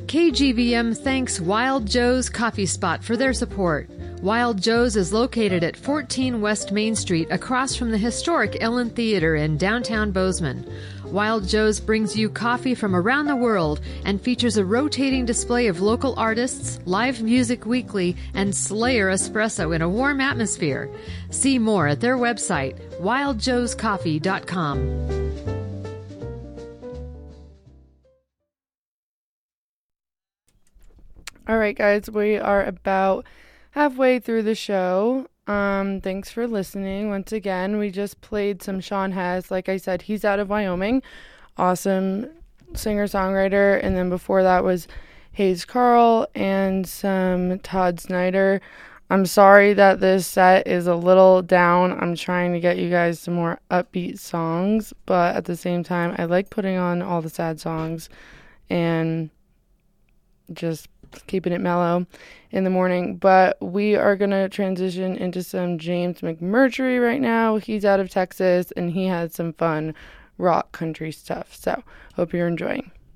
KGVM thanks Wild Joe's Coffee Spot for their support. Wild Joe's is located at 14 West Main Street across from the historic Ellen Theater in downtown Bozeman. Wild Joe's brings you coffee from around the world and features a rotating display of local artists, live music weekly, and Slayer espresso in a warm atmosphere. See more at their website, wildjoescoffee.com. All right, guys, we are about halfway through the show. Thanks for listening. Once again, we just played some Sean Hess. Like I said, he's out of Wyoming. Awesome singer-songwriter. And then before that was Hayes Carl and some Todd Snyder. I'm sorry that this set is a little down. I'm trying to get you guys some more upbeat songs, but at the same time, I like putting on all the sad songs and just keeping it mellow in the morning. But we are going to transition into some James McMurtry right now. He's out of Texas and he has some fun rock country stuff. So hope you're enjoying.